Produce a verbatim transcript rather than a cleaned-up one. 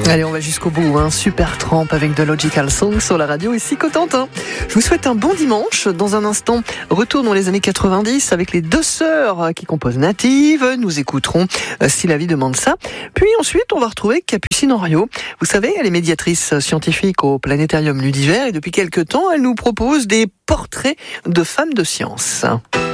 Allez, on va jusqu'au bout, hein. Super Tramp avec de Logical Song sur la radio ici Cotentin. Je vous souhaite un bon dimanche. Dans un instant, retour dans les années quatre-vingt-dix avec les deux sœurs qui composent Native. Nous écouterons euh, Si la vie demande ça. Puis ensuite, on va retrouver Capucine Henriot. Vous savez, elle est médiatrice scientifique au Planétarium Ludiver et depuis quelques temps, elle nous propose des portraits de femmes de science.